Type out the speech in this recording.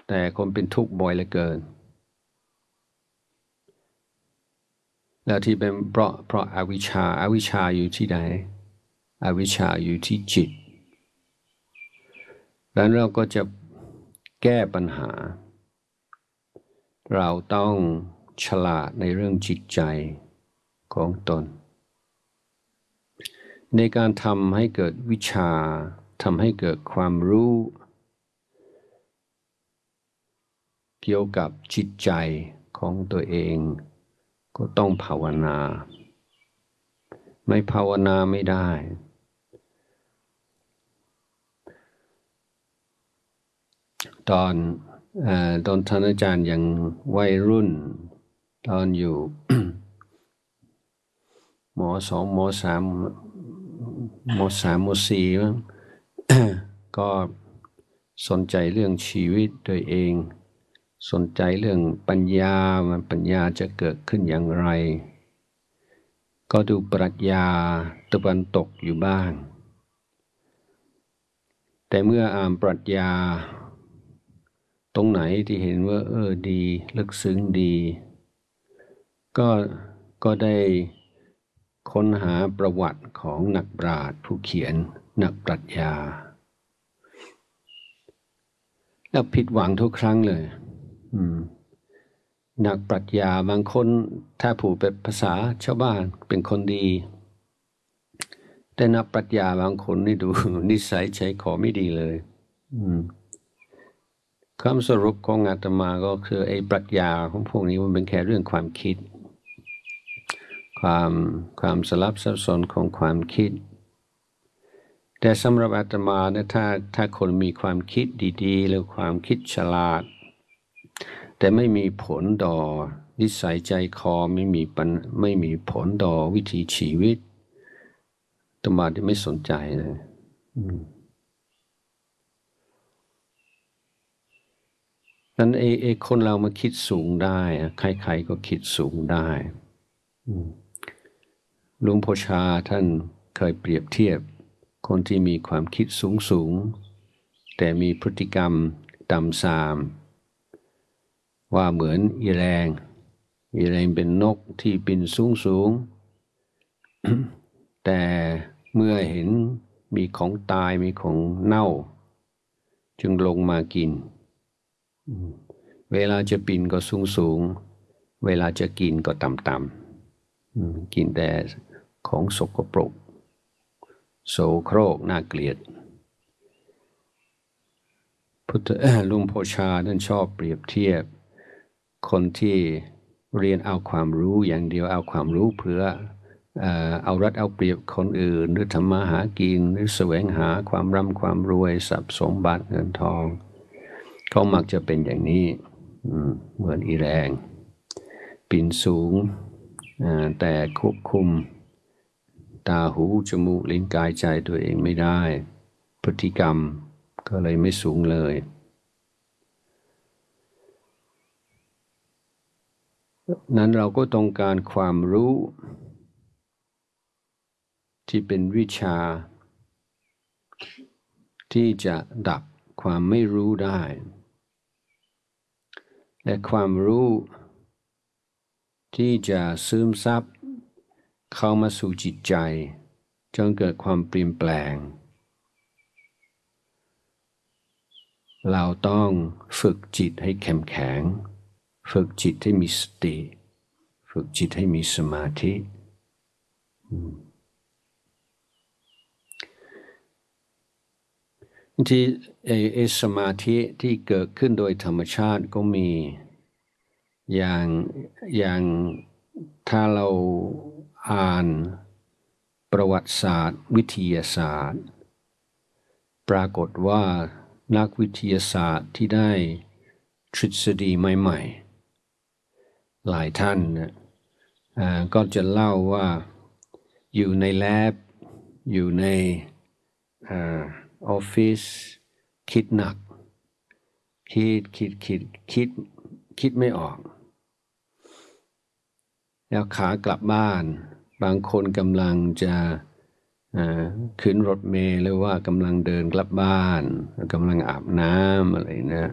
แต่คนเป็นทุกข์บ่อยเหลือเกินแล้วที่เป็นเพราะอวิชชาอยู่ที่ไหนอวิชชาอยู่ที่จิตแล้วเราก็จะแก้ปัญหาเราต้องฉลาดในเรื่องจิตใจของตนในการทำให้เกิดวิชาทำให้เกิดความรู้เกี่ยวกับจิตใจของตัวเองก็ต้องภาวนาไม่ภาวนาไม่ได้ตอนท่านอาจารย์ยังวัยรุ่นตอนอยู่ ม.2 ม.3 ม.4 มั้ง ก็สนใจเรื่องชีวิตตัวเองสนใจเรื่องปัญญาว่าปัญญาจะเกิดขึ้นอย่างไรก็ดูปรัชญาตะวันตกอยู่บ้างแต่เมื่ออ่านปรัชญาตรงไหนที่เห็นว่าดีลึกซึ้งดีก็ได้ค้นหาประวัติของนักปราชญ์ผู้เขียนนักปรัชญาแล้วผิดหวังทุกครั้งเลยนักปรัชญาบางคนถ้าพูดเป็นภาษาชาวบ้านเป็นคนดีแต่นักปรัชญาบางคนนี่ดูนิสัยใจคอไม่ดีเลยคำสรุปของอาตมาก็คือไอ้ปรัชญาของพวกนี้มันเป็นแค่เรื่องความคิดความสลับซับซ้อนของความคิดแต่สำหรับอาตมาเนี่ยถ้าคนมีความคิดดีๆหรือความคิดฉลาดแต่ไม่มีผลต่อนิสัยใจคอไม่มีผลต่อวิถีชีวิตอาตมาที่ไม่สนใจเลยนั้นคนเรามาคิดสูงได้ใครๆก็คิดสูงได้หลวงพ่อชาท่านเคยเปรียบเทียบคนที่มีความคิดสูงแต่มีพฤติกรรมต่ำทรามว่าเหมือนอีแรงเป็นนกที่บินสูง แต่เมื่อเห็นมีของตายมีของเน่าจึงลงมากินเวลาจะบินก็สูงเวลาจะกินก็ต่ำกินแต่ของสกปรกโสโครกน่าเกลียดหลวงพ่อชาท่านชอบเปรียบเทียบคนที่เรียนเอาความรู้อย่างเดียวเอาความรู้เพื่อเอารัดเอาเปรียบคนอื่นหรือทำมาหากินหรือแสวงหาความร่ำความรวยทรัพย์สมบัติเงินทองเขามักจะเป็นอย่างนี้เหมือนอีแรงปีนสูงแต่ควบคุมตาหูจมูกลิ้นกายใจตัวเองไม่ได้พฤติกรรมก็เลยไม่สูงเลยนั้นเราก็ต้องการความรู้ที่เป็นวิชาที่จะดับความไม่รู้ได้และความรู้ที่จะซึมซับเข้ามาสู่จิตใจจนเกิดความเปลี่ยนแปลงเราต้องฝึกจิตให้เข้มแข็งฝึกจิตให้มีสติฝึกจิตให้มีสมาธิที่สมาธิที่เกิดขึ้นโดยธรรมชาติก็มีอย่างถ้าเราอ่านประวัติศาสตร์วิทยาศาสตร์ปรากฏว่านักวิทยาศาสตร์ที่ได้ทฤษฎีใหม่ๆหลายท่านก็จะเล่าว่าอยู่ในแลบอยู่ในออฟฟิศคิดหนักคิดไม่ออกแล้วขากลับบ้านบางคนกำลังจะขึ้นรถเมล์หรือว่ากำลังเดินกลับบ้านกำลังอาบน้ำอะไรนะ